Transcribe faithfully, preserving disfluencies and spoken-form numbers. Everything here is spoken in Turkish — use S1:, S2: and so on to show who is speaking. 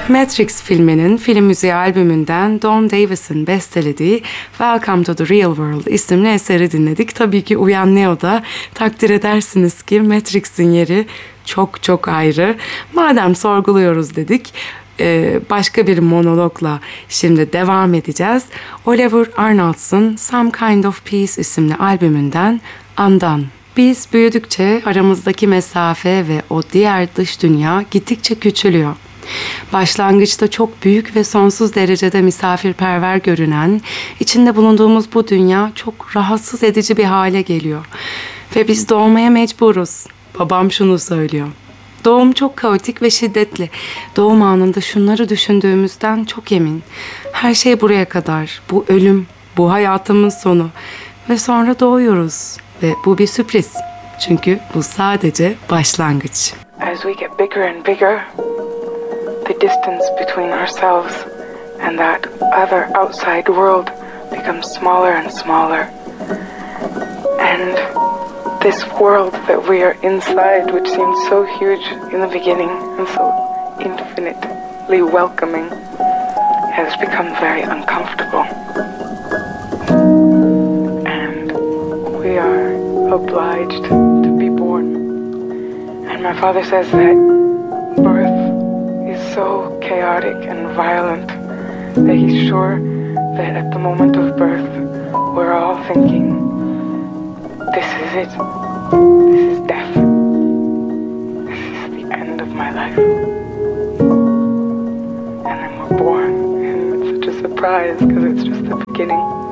S1: Matrix filminin film müziği albümünden Don Davis'in bestelediği Welcome to the Real World isimli eseri dinledik. Tabii ki Uyan Neo'da takdir edersiniz ki Matrix'in yeri çok çok ayrı. Madem sorguluyoruz dedik, başka bir monologla şimdi devam edeceğiz. Oliver Arnolds'ın Some Kind of Peace isimli albümünden Undone. Biz büyüdükçe aramızdaki mesafe ve o diğer dış dünya gittikçe küçülüyor. Başlangıçta çok büyük ve sonsuz derecede misafirperver görünen, içinde bulunduğumuz bu dünya çok rahatsız edici bir hale geliyor. Ve biz doğmaya mecburuz. Babam şunu söylüyor. Doğum çok kaotik ve şiddetli. Doğum anında şunları düşündüğümüzden çok emin. Her şey buraya kadar. Bu ölüm, bu hayatımın sonu. Ve sonra doğuyoruz. Ve bu bir sürpriz. Çünkü bu sadece başlangıç.
S2: As we get bigger and bigger, the distance between ourselves and that other outside world becomes smaller and smaller. And this world that we are inside, which seemed so huge in the beginning and so infinitely welcoming, has become very uncomfortable. And we are obliged to be born. And my father says that birth is so chaotic and violent that he's sure that at the moment of birth we're all thinking, this is it. This is death. This is the end of my life. And then we're born, and it's such a surprise because it's just the beginning.